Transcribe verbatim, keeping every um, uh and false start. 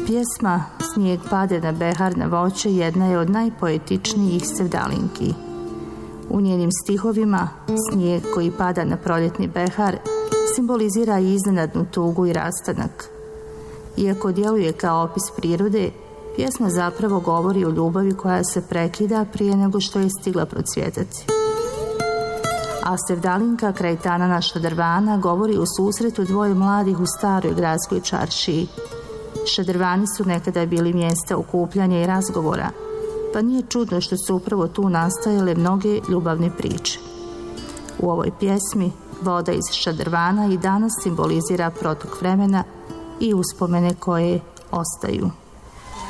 Pjesma Snijeg pade na behar na voće jedna je od najpoetičnijih sevdalinki. U njenim stihovima snijeg koji pada na proljetni behar simbolizira i iznenadnu tugu i rastanak. Iako djeluje kao opis prirode, pjesma zapravo govori o ljubavi koja se prekida prije nego što je stigla procvjetati. A sevdalinka Krajtanana Šadrvana govori o susretu dvoje mladih u staroj gradskoj čaršiji. Šadrvani su nekada bili mjesta okupljanja i razgovora, pa nije čudno što su upravo tu nastajale mnoge ljubavne priče. U ovoj pjesmi voda iz Šadrvana i danas simbolizira protok vremena i uspomene koje ostaju.